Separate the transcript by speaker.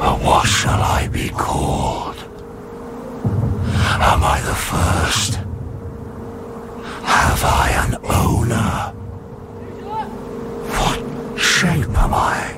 Speaker 1: But what shall I be called? Am I the first? Have I an owner? What shape am I?